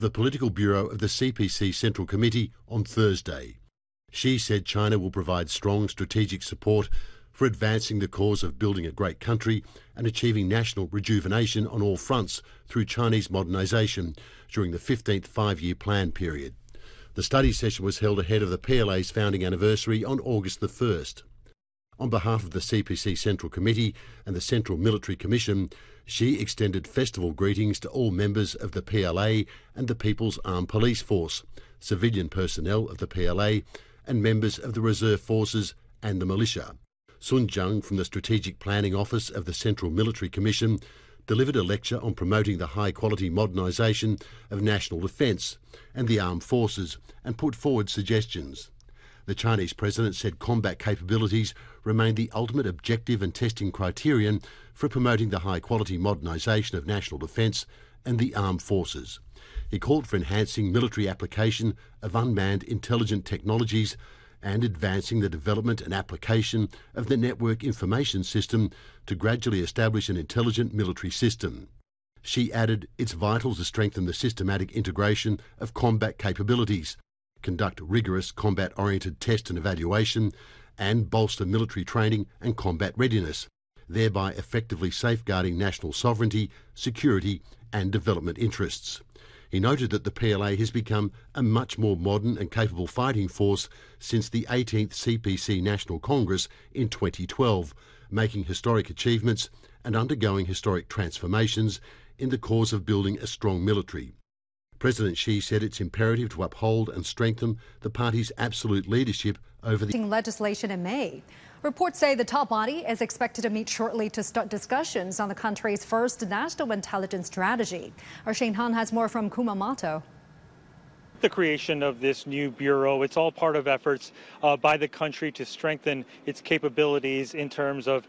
the Political Bureau of the CPC Central Committee on Thursday. She said China will provide strong strategic support for advancing the cause of building a great country and achieving national rejuvenation on all fronts through Chinese modernisation during the 15th five-year plan period. The study session was held ahead of the PLA's founding anniversary on August the 1st. On behalf of the CPC Central Committee and the Central Military Commission, she extended festival greetings to all members of the PLA and the People's Armed Police Force, civilian personnel of the PLA and members of the Reserve Forces and the militia. Sun Zhang from the Strategic Planning Office of the Central Military Commission delivered a lecture on promoting the high-quality modernisation of national defence and the armed forces and put forward suggestions. The Chinese president said combat capabilities remain the ultimate objective and testing criterion for promoting the high-quality modernisation of national defence and the armed forces. He called for enhancing military application of unmanned intelligent technologies and advancing the development and application of the Network Information System to gradually establish an intelligent military system. She added it's vital to strengthen the systematic integration of combat capabilities, conduct rigorous combat-oriented test and evaluation, and bolster military training and combat readiness, thereby effectively safeguarding national sovereignty, security and development interests. He noted that the PLA has become a much more modern and capable fighting force since the 18th CPC National Congress in 2012, making historic achievements and undergoing historic transformations in the cause of building a strong military. President Xi said it's imperative to uphold and strengthen the party's absolute leadership over the legislation in May. Reports say the top body is expected to meet shortly to start discussions on the country's first national intelligence strategy. Our Shane Han has more from Kumamoto. The creation of this new bureau, it's all part of efforts by the country to strengthen its capabilities in terms of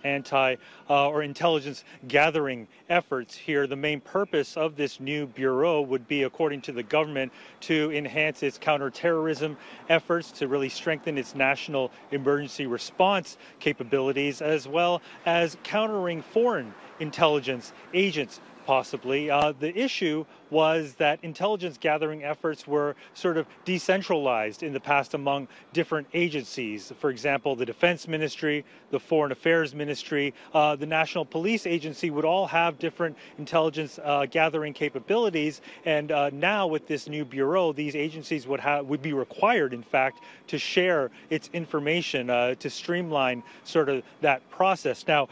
or intelligence gathering efforts here. The main purpose of this new bureau would be, according to the government, to enhance its counterterrorism efforts, to really strengthen its national emergency response capabilities, as well as countering foreign intelligence agents. Possibly. The issue was that intelligence gathering efforts were sort of decentralized in the past among different agencies. For example, the Defense Ministry, the Foreign Affairs Ministry, the National Police Agency would all have different intelligence gathering capabilities. And now with this new bureau, these agencies would be required, in fact, to share its information to streamline sort of that process. Now,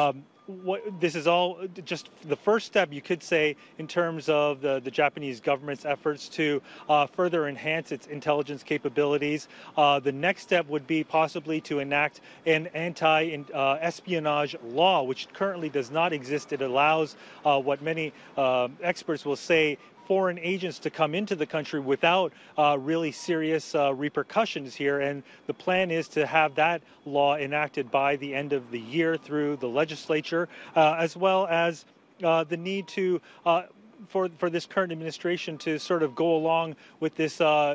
this is all just the first step, you could say, in terms of the Japanese government's efforts to further enhance its intelligence capabilities. The next step would be possibly to enact an anti-espionage law, which currently does not exist. It allows what many experts will say foreign agents to come into the country without really serious repercussions here. And the plan is to have that law enacted by the end of the year through the legislature, as well as the need to for this current administration to sort of go along with this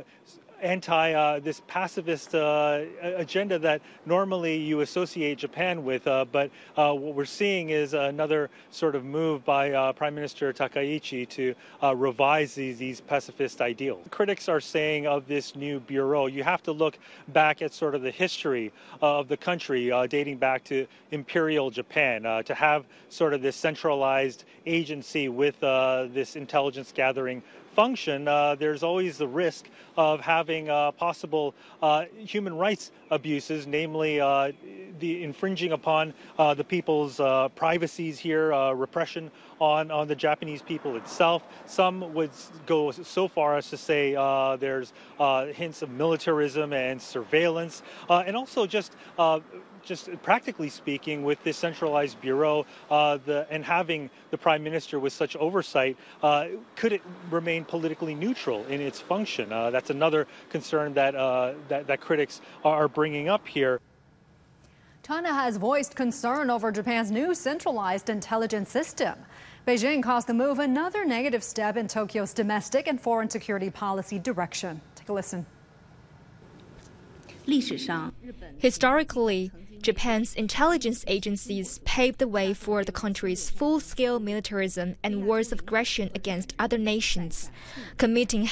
this pacifist agenda that normally you associate Japan with. But what we're seeing is another sort of move by Prime Minister Takaichi to revise these pacifist ideals. Critics are saying of this new bureau, you have to look back at sort of the history of the country dating back to Imperial Japan. To have sort of this centralized agency with this intelligence gathering function, there's always the risk of having possible human rights abuses, namely the infringing upon the people's privacies here, repression on the Japanese people itself. Some would go so far as to say there's hints of militarism and surveillance, and also just practically speaking, with this centralized bureau and having the Prime Minister with such oversight, could it remain politically neutral in its function? That's another concern that critics are bringing up here. China has voiced concern over Japan's new centralized intelligence system. Beijing calls the move another negative step in Tokyo's domestic and foreign security policy direction. Take a listen. Historically, Japan's intelligence agencies paved the way for the country's full-scale militarism and wars of aggression against other nations, committing